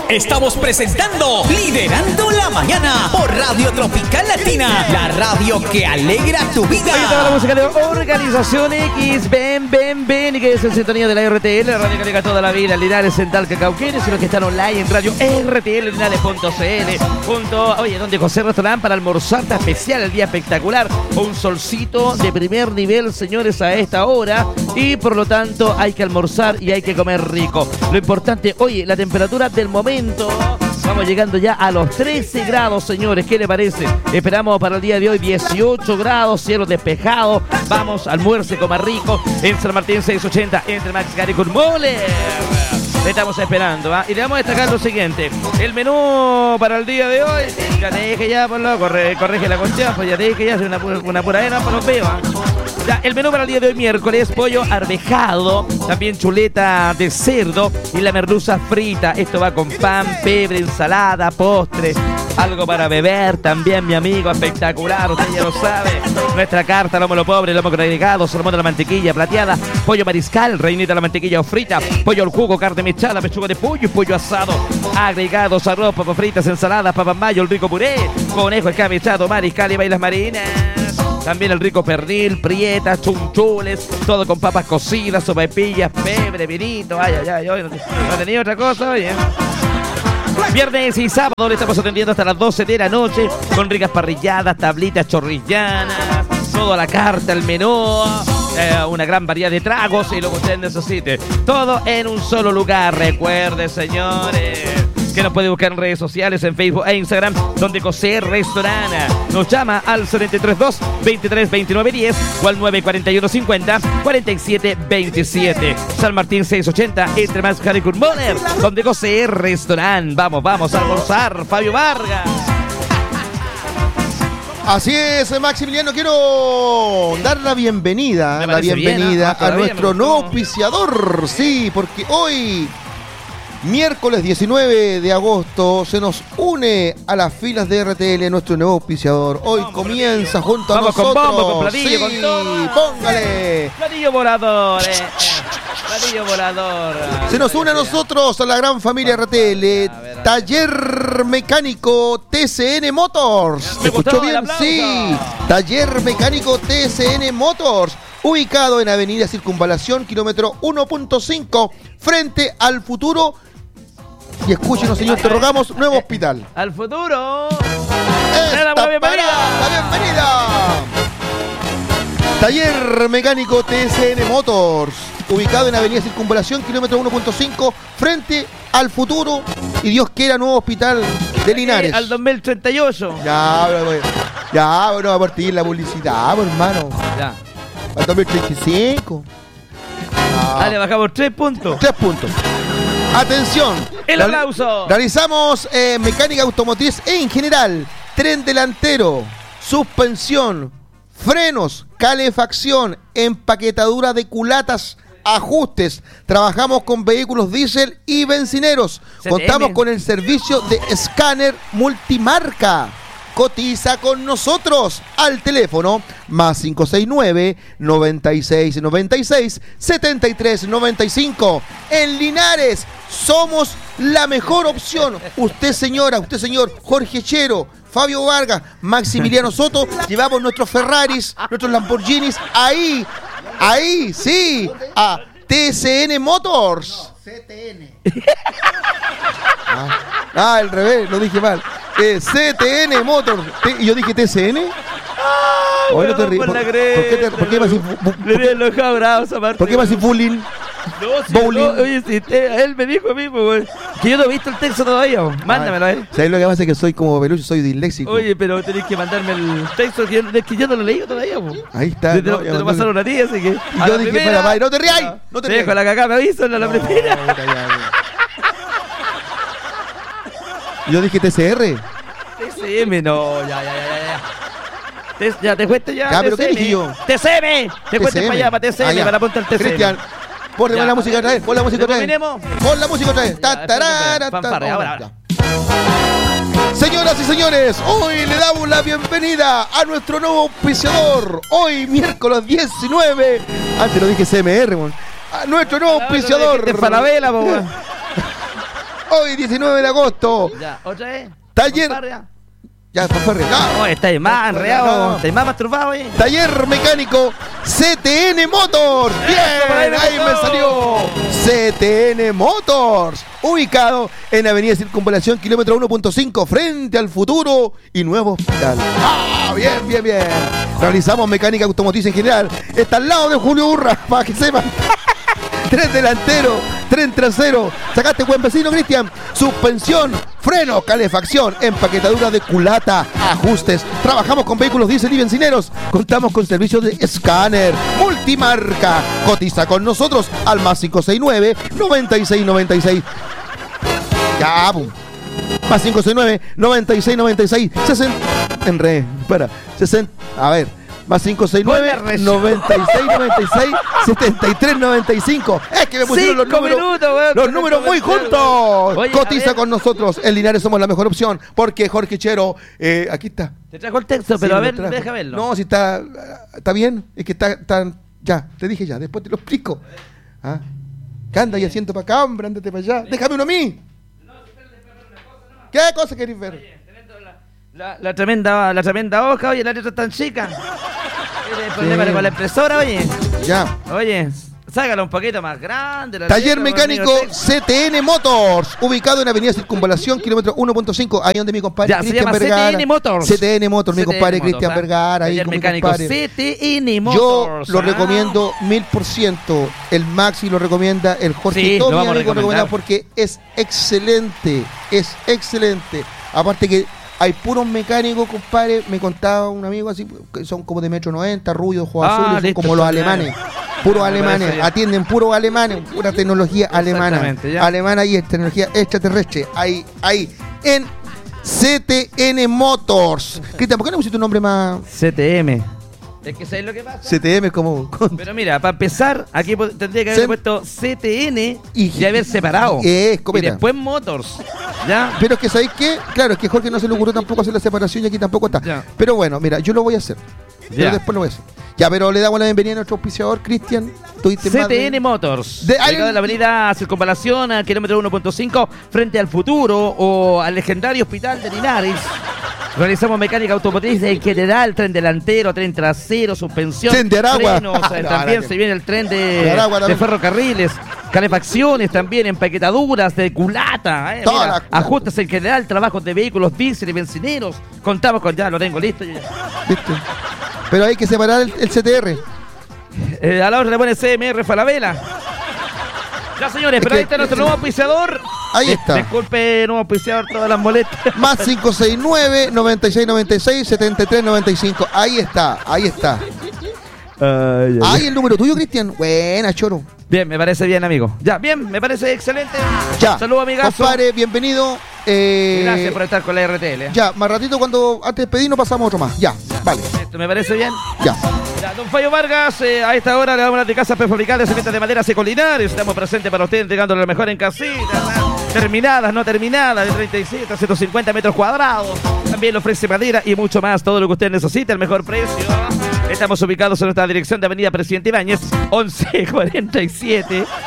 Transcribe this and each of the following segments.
Estamos presentando Liderando la Mañana por Radio Tropical Latina, la radio que alegra tu vida. Ahí está la música de Organización X. Ven, y que es en sintonía de la RTL, la radio que alegra toda la vida. Linares, en Talca, Cauquenes, y los que están online en radio RTL Linares.cl. Oye, donde José Restaurant para almorzar está especial, el día espectacular. Un solcito de primer nivel, señores, a esta hora. Y por lo tanto hay que almorzar y hay que comer rico. Lo importante, oye, la temperatura del momento. Vamos llegando ya a los 13 grados, señores. ¿Qué le parece? Esperamos para el día de hoy 18 grados, cielo despejado. Vamos, almuerce, coma rico. En San Martín 680, entre Max Gary con Moller. Le estamos esperando, ¿va? Y le vamos a destacar lo siguiente. El menú para el día de hoy. Ya te dije ya, por lo corrige la cuestión. Pues ya te dije ya, es una pura arena, pues los veo, ¿va? Ya, el menú para el día de hoy, miércoles, pollo arvejado, también chuleta de cerdo y la merluza frita. Esto va con pan, pebre, ensalada, postre, algo para beber también, mi amigo, espectacular, usted ya lo sabe. Nuestra carta, lomo lo pobre, lomo con agregado, salmón de la mantequilla plateada, pollo mariscal, reinita de la mantequilla o frita, pollo al jugo, carne mechada, pechuga de pollo y pollo asado, agregados, arroz, papas fritas, ensaladas, papas mayo, el rico puré, conejo escabechado, mariscal y bailas marinas. También el rico pernil, prietas, chunchules, todo con papas cocidas, sopaipillas, pebre, vinito. Ay, hoy no tenía otra cosa, oye. Viernes y sábado le estamos atendiendo hasta las 12 de la noche con ricas parrilladas, tablitas chorrillanas, todo a la carta, el menú, una gran variedad de tragos y lo que usted necesite. Todo en un solo lugar. Recuerde, señores, que nos puede buscar en redes sociales, en Facebook e Instagram, donde José Restaurant. Nos llama al 732-232910 o al 941-50-4727. San Martín 680, entre más Haricur Moller, donde José Restaurant. Vamos a almorzar, Fabio Vargas. Así es, Maximiliano, quiero dar la bienvenida a nuestro nuevo auspiciador. Sí, porque hoy, miércoles 19 de agosto, se nos une a las filas de RTL nuestro nuevo auspiciador. Hoy comienza junto a nosotros. Con bombo, con platillo, sí, con todo. Póngale. Platillo volador, platillo volador. Se nos une a nosotros, a la gran familia RTL, Taller Mecánico TCN Motors. ¿Me escuchó bien? Sí, Taller Mecánico TCN Motors, ubicado en Avenida Circunvalación, kilómetro 1.5, frente al futuro. Y escúchenos, señor, te rogamos, nuevo hospital. ¡Al futuro! ¡La bienvenida! Taller Mecánico TCN Motors, ubicado en Avenida Circunvalación, kilómetro 1.5, frente al futuro. Y Dios quiera, nuevo hospital de Linares. Al 2038. Ya, bueno, a partir la publicidad, hermano. Ya. Al 2035. Dale, bajamos 3 puntos. 3 puntos. Atención. El aplauso. Realizamos mecánica automotriz en general. Tren delantero, suspensión, frenos, calefacción, empaquetadura de culatas, ajustes. Trabajamos con vehículos diésel y bencineros. Contamos con el servicio de escáner multimarca. Cotiza con nosotros al teléfono más 569-9696-7395. En Linares somos la mejor opción. Usted señora, usted señor, Jorge Chero, Fabio Vargas, Maximiliano Soto, llevamos nuestros Ferraris, nuestros Lamborghinis, ahí, sí, a TCN Motors. CTN. Al revés, lo dije mal. CTN Motors. Y yo dije TCN. Hoy no te ríes. ¿Por qué me haces ¿Por qué me haces bullying? No, oye, él me dijo a mí, pues, que yo no he visto el texto todavía. Mándamelo a él. ¿Sabes lo que pasa? Es que soy como peluche, soy disléxico. Oye, pero tenés que mandarme el texto, que yo no lo he leído todavía, pues. Ahí está. Te lo pasaron a ti, así que. Y yo dije, para, no te rías, no te rías. Dejo la cagada, me aviso, no la primera. Yo dije TCR. TCM, no, ya. Ya te cuento ya. Ya, pero ¿qué dije yo? TCM. Te cuento para allá, para TCM, para apuntar el TCM. Cristian, ponle la música otra vez. Pon la música otra vez. Pon la música otra vez. Señoras y señores, hoy le damos la bienvenida a nuestro nuevo auspiciador. Hoy, miércoles 19. Antes lo dije CMR, a nuestro nuevo auspiciador. De Falabella, hoy, 19 de agosto. Ya, otra vez. Taller. Fanfarria. Ya, fanfarria. No. Oh, estáis más enredado, no. estáis más masturbado, Taller mecánico CTN Motors. Bien, ahí me salió. CTN Motors, ubicado en Avenida Circunvalación, kilómetro 1.5, frente al Futuro y Nuevo Hospital. Ah, bien, bien, bien. Realizamos mecánica automotriz en general. Está al lado de Julio Urra, para que sepan. Tren delantero, tren trasero. Sacaste buen vecino, Cristian. Suspensión, freno, calefacción, empaquetadura de culata, ajustes. Trabajamos con vehículos diésel y bencineros. Contamos con servicios de escáner, multimarca. Cotiza con nosotros al más 569-9696. Ya, pum. Más 569-9696. 60. En red, espera. 60. A ver. Más 569-9696-7395. Es que me pusieron los números, los números muy juntos. Oye, cotiza con nosotros. En Linares somos la mejor opción. Porque Jorge Chero, aquí está. Te trajo el texto, pero sí, a ver, deja verlo. No, si está bien. Es que está ya, te dije ya. Después te lo explico. ¿Ah? ¿Qué anda y haciendo para acá, hombre? Ándate para allá. Déjame uno a mí. ¿Qué cosa querés ver? La tremenda hoja, oye, la letra es tan chica. El problema con la impresora, oye. Ya. Oye, sácala un poquito más grande. Taller mecánico CTN Motors, ubicado en Avenida Circunvalación, kilómetro 1.5, ahí donde mi compadre Cristian Vergara. CTN Motors. CTN Motors, mi compadre Cristian Vergara. Taller mecánico CTN Yo Motors. lo recomiendo 1000%. El Maxi lo recomienda, el Jorge Tommy lo recomienda porque es excelente. Es excelente. Aparte que hay puros mecánicos, compadre. Me contaba un amigo así, que son como de 1,90 m, rubios, ojos azules, son como los alemanes. Puros alemanes, atienden puros alemanes, pura tecnología alemana. Alemana y tecnología extraterrestre. Ahí, en CTN Motors. Cristian, ¿por qué no pusiste un nombre más? CTM. Es que ¿sabes lo que pasa? CTM es como... Pero mira, para empezar, aquí tendría que haber puesto CTN y haber separado. Y después Motors. ¿Ya? Pero es que ¿sabéis qué? Claro, es que Jorge no se le ocurrió tampoco hacer la separación y aquí tampoco está. Ya. Pero bueno, mira, yo lo voy a hacer. Pero después lo voy a hacer. Ya, pero le damos la bienvenida a nuestro auspiciador, Cristian. CTN Motors. Ubicado en la avenida Circunvalación, al kilómetro 1.5, frente al Futuro o al legendario Hospital de Linares. Realizamos mecánica automotriz en general, tren delantero, tren trasero, suspensión, tren de Aragua. Frenos, también se viene el tren de ferrocarriles, calefacciones también, empaquetaduras de culata, mira, ajustes en general, trabajos de vehículos diésel y bencineros. Contamos con, ya lo tengo listo. ¿Viste? Pero hay que separar el CTR. A la hora le pone CMR Falabella. Ya, señores, pero ahí está nuestro nuevo auspiciador. Ahí está. Disculpe, nuevo auspiciador, todas las molestias. Más 569-9696-7395. Ahí está. Ahí el número tuyo, Cristian. Buena, Choro. Bien, me parece bien, amigo. Ya, bien, me parece excelente. Ya. Saludos, amigazo. Compadre, bienvenido. Gracias por estar con la RTL. Ya, más ratito antes de pedirnos pasamos otro más. Ya, vale. Esto me parece bien. Ya. Don Fallo Vargas, a esta hora le damos las de casas prefabricadas, cementos de madera Secolinares. Estamos presentes para usted, entregándole lo mejor en casitas, terminadas, no terminadas, de 37 a 150 metros cuadrados. También le ofrece madera y mucho más, todo lo que usted necesita, el mejor precio. Estamos ubicados en nuestra dirección de Avenida Presidente Ibáñez, 1147.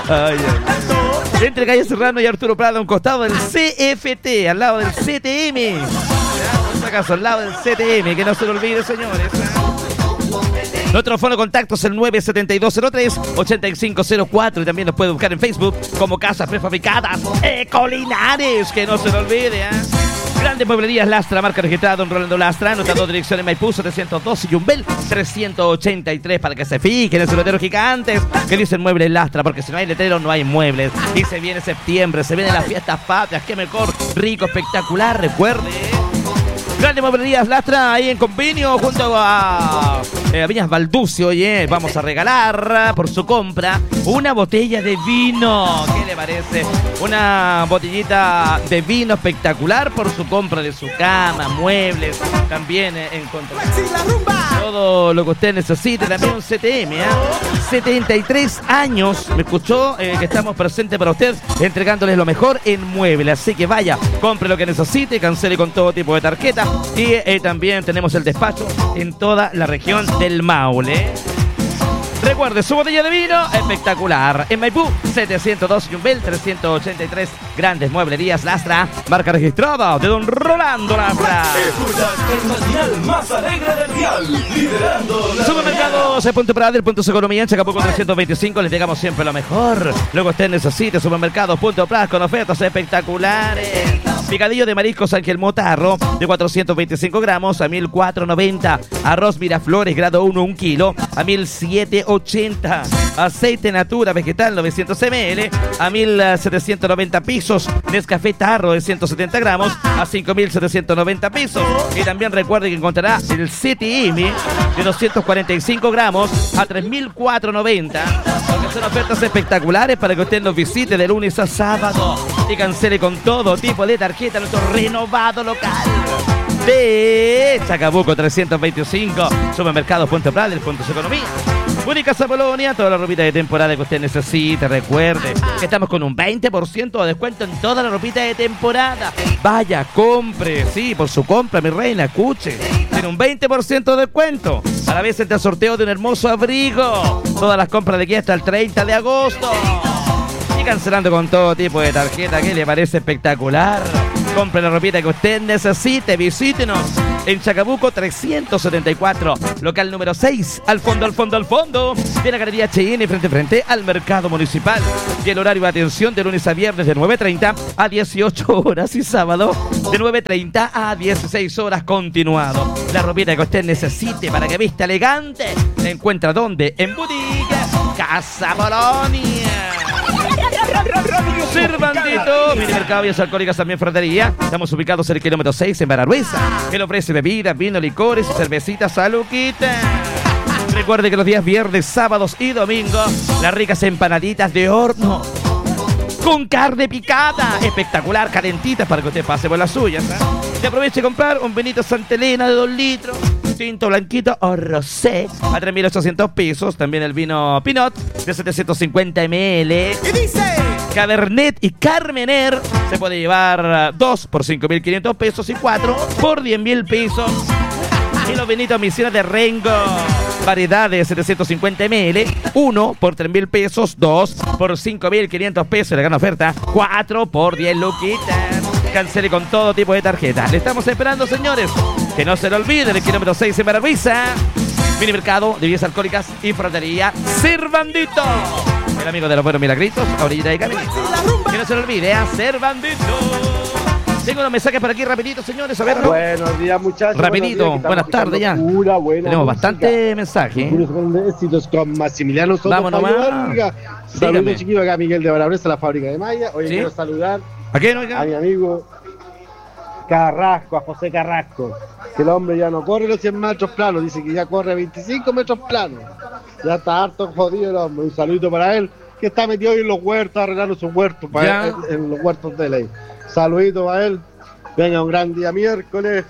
Entre calle Serrano y Arturo Prado, a un costado del CFT, al lado del CTM. Por si acaso, al lado del CTM, que no se lo olvide, señores. Nuestro teléfono de contacto es el 97203-8504 y también nos puede buscar en Facebook como Casas Prefabricadas Ecolinares, que no se lo olvide, Grandes Mueblerías Lastra, marca registrada Don Rolando Lastra, nuestras dos direcciones Maipú 702 y Yumbel 383, para que se fijen en esos letreros gigantes que dicen Muebles Lastra, porque si no hay letreros no hay muebles. Y se viene septiembre, se vienen las fiestas patrias, qué mejor, rico, espectacular, recuerde. Grandes Mueblerías Lastra, ahí en convenio junto a Viñas Balducio. Oye, vamos a regalar por su compra una botella de vino. ¿Qué le parece? Una botellita de vino espectacular por su compra de su cama, muebles. También encontrará todo lo que usted necesite. También un CTM, 73 años, me escuchó, que estamos presentes para usted, entregándoles lo mejor en muebles. Así que vaya, compre lo que necesite, cancele con todo tipo de tarjeta. Y también tenemos el despacho en toda la región del Maule. Recuerde, su botella de vino espectacular. En Maipú, 702 Yumbel, 383 Grandes Mueblerías Lastra. Marca registrada de don Rolando Lastra. Escuchas el matinal más alegre del dial, liderando la Supermercados Punto Prada, el Punto Su Economía en Chacabuco 325. Les llegamos siempre lo mejor. Luego usted necesite Supermercados Punto Prada con ofertas espectaculares. Picadillo de mariscos Ángel Motarro de 425 gramos a 1.490. Arroz Miraflores grado 1, 1 kilo a 1.780. Aceite Natura vegetal 900 ml a 1.790 pesos. Nescafé Tarro de 170 gramos a 5.790 pesos. Y también recuerde que encontrará el CTM de 245 gramos a 3.490. Porque son ofertas espectaculares para que usted nos visite de lunes a sábado y cancele con todo tipo de tarjeta nuestro renovado local de Chacabuco 325. Supermercados Punto Prada, el Punto Su Economía. Única Polonia, toda la ropita de temporada que usted necesite. Recuerde que estamos con un 20% de descuento en toda la ropita de temporada. Vaya, compre, sí, por su compra, mi reina, escuche. Tiene un 20% de descuento. A la vez el sorteo de un hermoso abrigo. Todas las compras de aquí hasta el 30 de agosto. Y cancelando con todo tipo de tarjeta que le parece espectacular. Compre la ropita que usted necesite. Visítenos en Chacabuco 374, local número 6, al fondo de la Galería H&M, frente al Mercado Municipal. Y el horario de atención de lunes a viernes de 9:30 a 18 horas y sábado de 9:30 a 16 horas continuado. La ropita que usted necesite para que vista elegante se encuentra ¿dónde? En Botica Casa Polonia. Cervandito, mini mercado y alcohólicas también fratería. Estamos ubicados en el kilómetro 6 en Bararruesa. Que le ofrece bebidas, vino, licores y cervecitas Saluquita. Recuerde que los días viernes, sábados y domingos, las ricas empanaditas de horno con carne picada, espectacular, calentitas para que usted pase por las suyas. Y aproveche a comprar un vinito Santa Elena de 2 litros. Tinto, blanquito o rosé a 3.800 pesos. También el vino Pinot de 750 ml. ¿Qué dice? Cabernet y Carmener se puede llevar 2 por 5.500 pesos y 4 por 10.000 pesos. Y los vinitos Misiones de Rengo, variedad de 750 ml, 1 por 3.000 pesos, 2 por 5.500 pesos. La gran oferta, 4 por 10 luquitas. Cancele con todo tipo de tarjetas. Le estamos esperando, señores. Que no se lo olviden, el kilómetro 6 en Bararruesa. Mini mercado de bebidas alcohólicas y fratería Cervandito. El amigo de los buenos milagritos, a orillita de camino. Que no se lo olvide, a Cervandito. Tengo unos mensajes por aquí rapidito, señores. A ver, ¿no? Buenos días, muchachos. Rapidito, buenas tardes ya. Tenemos bastante mensaje. Éxitos con Maximiliano Soto. Vamos nomás. Saludos, chiquillos, acá Miguel de Bararruesa, la fábrica de Maya. Hoy quiero saludar ¿a quién, oiga? a mi amigo Carrasco, a José Carrasco. Que el hombre ya no corre los 100 metros planos, dice que ya corre 25 metros planos. Ya está harto jodido el hombre. Un saludito para él, que está metido hoy en los huertos, arreglando sus huertos, para él, en los huertos de ley. Saludito para él. Venga, un gran día miércoles.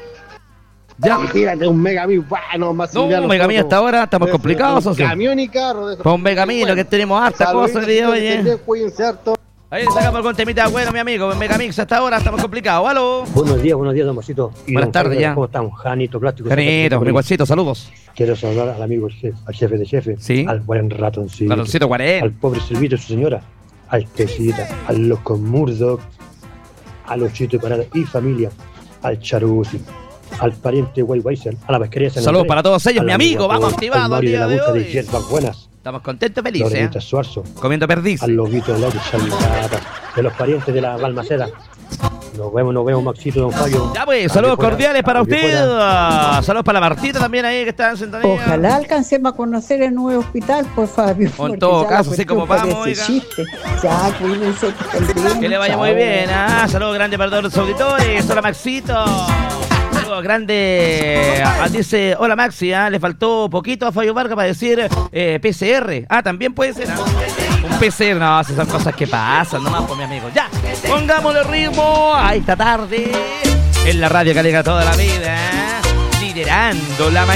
Ya. Y tírate un Megamí. Bueno, más No, Megamí hasta ahora estamos complicados, socio. Camión y carro. Con un Megamí, lo que tenemos harta cosa el día de hoy. Cuídense harto. Ahí sacamos algún temita bueno, mi amigo. En Megamix hasta ahora estamos complicados. ¡Aló! Buenos días, don Mosito. Buenas tardes ya. ¿Cómo estamos? Janito, Plástico. Janito, mi guachito, saludos. Quiero saludar al amigo, al jefe de jefe. Sí. Al buen ratoncito. Ratoncito Guarén. Al pobre Silvito, su señora. Al Quesita. Al Loco Murdoch. Al Ochito de Parada y familia. Al Charusi. Al pariente Weiser. A la pesquería San Saludos Andrés, para todos ellos, mi amigo. Vamos activados el Mario día de de la Busca de hoy. Hierbas Buenas. Estamos contentos, felices. Lorenita Suarzo. Comiendo perdiz. Al Lobito de la Chalgata. De los parientes de la Balmaceda. Nos vemos, Maxito, don Fabio. Ya pues, saludos cordiales para usted. Saludos para la Martita también ahí que está en sintonía. Ojalá alcancemos a conocer el nuevo hospital, por Fabio. En todo caso, así como vamos, oiga. Ya, cuídense, que estén bien. Que le vaya muy bien. Saludos grandes para todos los auditores. Hola, Maxito. Saludos grandes. Dice, hola, Maxi. Le faltó poquito a Fabio Vargas para decir PCR. También puede ser. Un PCR, no, esas son cosas que pasan nomás, pues, mi amigo. Ya, pongámosle ritmo a esta tarde en la radio que alegra toda la vida, liderando la mañana.